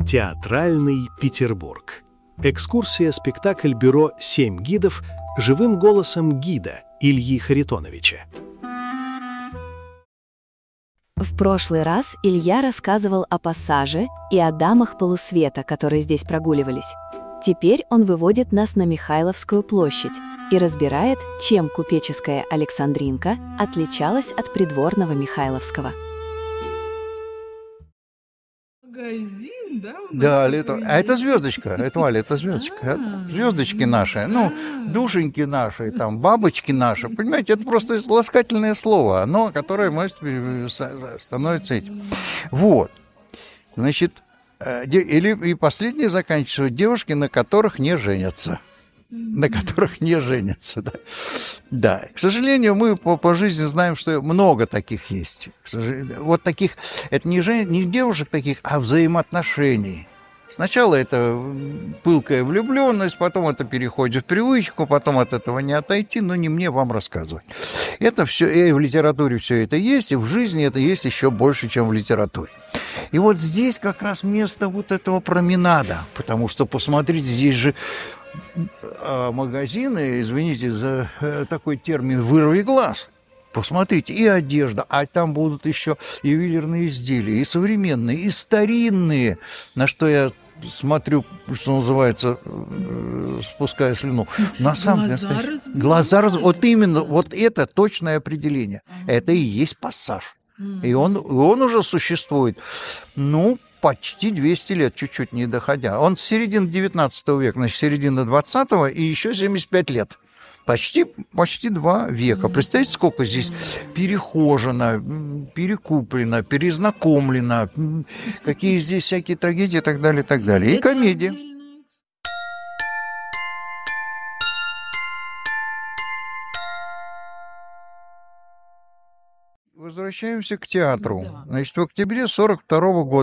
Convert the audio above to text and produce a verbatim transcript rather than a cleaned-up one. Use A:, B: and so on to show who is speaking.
A: Театральный Петербург. Экскурсия-спектакль бюро «Семь гидов» живым голосом гида Ильи Харитоновича.
B: В прошлый раз Илья рассказывал о пассаже и о дамах полусвета, которые здесь прогуливались. Теперь он выводит нас на Михайловскую площадь и разбирает, чем купеческая Александринка отличалась от придворного Михайловского.
C: Магазин, да?
D: Да, лето. А это звездочка. Это, Валя, это звездочка. Звездочки наши, ну, душеньки наши, там, бабочки наши. Понимаете, это просто ласкательное слово, оно, которое может становится этим. Вот. Значит, или и последнее заканчивается девушки, на которых не женятся. На которых не женятся, да. Да, к сожалению, мы по, по жизни знаем, что много таких есть. К сожалению, вот таких, это не, жен, не девушек таких, а взаимоотношений. Сначала это пылкая влюбленность, потом это переходит в привычку, потом от этого не отойти, но не мне вам рассказывать. Это все, и в литературе все это есть, и в жизни это есть еще больше, чем в литературе. И вот здесь как раз место вот этого променада, потому что, посмотрите, здесь же магазины, извините за такой термин, вырви глаз. Посмотрите, и одежда, а там будут еще ювелирные изделия, и современные, и старинные, на что я смотрю, что называется, спуская слюну. На самом деле, глаза разбивают. Вот именно, вот это точное определение. Ага. Это и есть пассаж. Ага. И он, он уже существует, ну, почти двести лет, чуть-чуть не доходя. Он с середины девятнадцатого века, значит, середина двадцатого, и еще семьдесят пять лет. Почти, почти два века. Представляете, сколько здесь перехожено, перекуплено, перезнакомлено, какие здесь всякие трагедии и так далее, и так далее. И комедия. Возвращаемся к театру. Значит, в октябре сорок второго года